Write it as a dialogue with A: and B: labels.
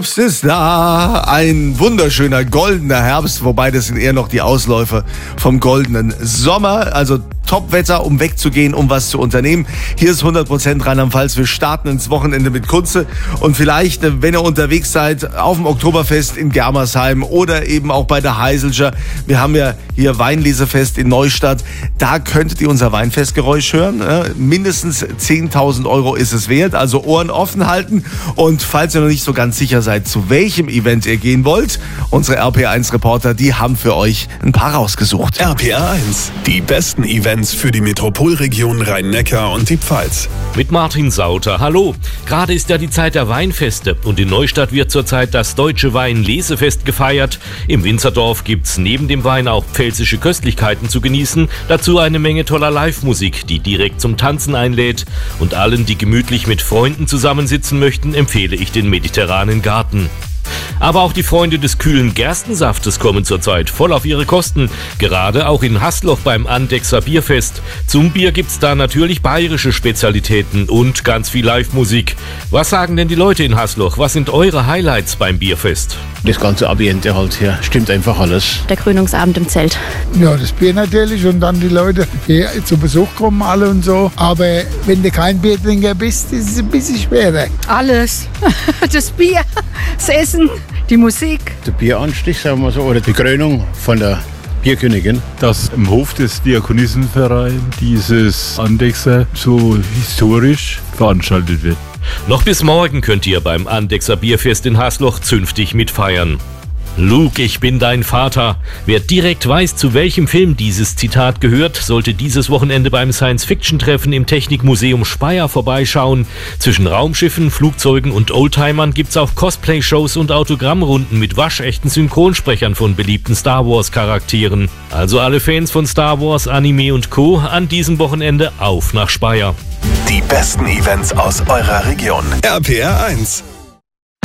A: Es ist da, ein wunderschöner goldener Herbst, wobei das sind eher noch die Ausläufer vom goldenen Sommer. Also Top-Wetter, um wegzugehen, um was zu unternehmen. Hier ist 100% Rheinland-Pfalz. Wir starten ins Wochenende mit Kunze. Und vielleicht, wenn ihr unterwegs seid, auf dem Oktoberfest in Germersheim oder eben auch bei der Heiselscher. Wir haben ja hier Weinlesefest in Neustadt. Da könntet ihr unser Weinfestgeräusch hören. Mindestens 10.000 € ist es wert. Also Ohren offen halten. Und falls ihr noch nicht so ganz sicher seid, zu welchem Event ihr gehen wollt, unsere RPR1-Reporter, die haben für euch ein paar rausgesucht.
B: RPR1, die besten Events für die Metropolregion Rhein-Neckar und die Pfalz.
C: Mit Martin Sauter. Hallo. Gerade ist ja die Zeit der Weinfeste und in Neustadt wird zurzeit das Deutsche Weinlesefest gefeiert. Im Winzerdorf gibt's neben dem Wein auch pfälzische Köstlichkeiten zu genießen. Dazu eine Menge toller Live-Musik, die direkt zum Tanzen einlädt. Und allen, die gemütlich mit Freunden zusammensitzen möchten, empfehle ich den mediterranen Garten. Aber auch die Freunde des kühlen Gerstensaftes kommen zurzeit voll auf ihre Kosten. Gerade auch in Hasloch beim Andechser Bierfest. Zum Bier gibt's da natürlich bayerische Spezialitäten und ganz viel Live-Musik. Was sagen denn die Leute in Hasloch? Was sind eure Highlights beim Bierfest?
D: Das ganze Ambiente halt hier, stimmt einfach alles.
E: Der Krönungsabend im Zelt.
F: Ja, das Bier natürlich und dann die Leute, die zu Besuch kommen alle und so. Aber wenn du kein Biertrinker bist, ist es ein bisschen schwerer.
G: Alles. Das Bier, das Essen, die Musik.
D: Der Bieranstich, sagen wir mal so, oder die Krönung von der Bierkönigin.
H: Dass im Hof des Diakonissenvereins dieses Andechser so historisch veranstaltet wird.
C: Noch bis morgen könnt ihr beim Andechser Bierfest in Hasloch zünftig mitfeiern. Luke, ich bin dein Vater. Wer direkt weiß, zu welchem Film dieses Zitat gehört, sollte dieses Wochenende beim Science-Fiction-Treffen im Technikmuseum Speyer vorbeischauen. Zwischen Raumschiffen, Flugzeugen und Oldtimern gibt's auch Cosplay-Shows und Autogrammrunden mit waschechten Synchronsprechern von beliebten Star Wars-Charakteren. Also alle Fans von Star Wars, Anime und Co. an diesem Wochenende auf nach Speyer.
B: Die besten Events aus eurer Region. RPR1.